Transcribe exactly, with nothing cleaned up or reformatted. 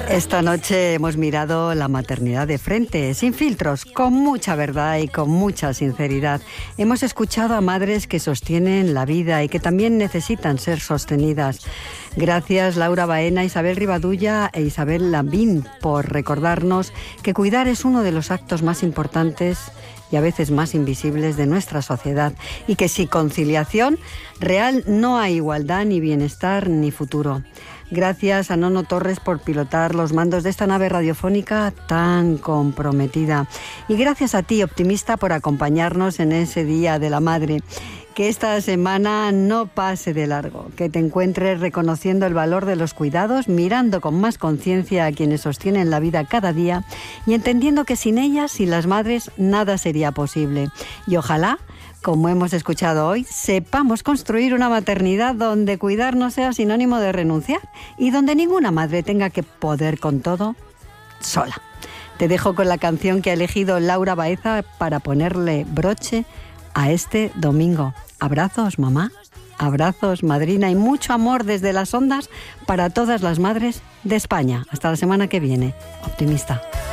Esta noche hemos mirado la maternidad de frente, sin filtros, con mucha verdad y con mucha sinceridad. Hemos escuchado a madres que sostienen la vida y que también necesitan ser sostenidas. Gracias Laura Baena, Isabel Rivadulla e Isabel Lambín por recordarnos que cuidar es uno de los actos más importantes y a veces más invisibles de nuestra sociedad, y que sin conciliación real no hay igualdad, ni bienestar, ni futuro. Gracias a Nono Torres por pilotar los mandos de esta nave radiofónica tan comprometida. Y gracias a ti, optimista, por acompañarnos en ese Día de la Madre. Que esta semana no pase de largo, que te encuentres reconociendo el valor de los cuidados, mirando con más conciencia a quienes sostienen la vida cada día y entendiendo que sin ellas, sin las madres, nada sería posible. Y ojalá, como hemos escuchado hoy, sepamos construir una maternidad donde cuidar no sea sinónimo de renunciar y donde ninguna madre tenga que poder con todo sola. Te dejo con la canción que ha elegido Laura Baeza para ponerle broche a este domingo. Abrazos, mamá, abrazos, madrina, y mucho amor desde las ondas para todas las madres de España. Hasta la semana que viene. Optimista.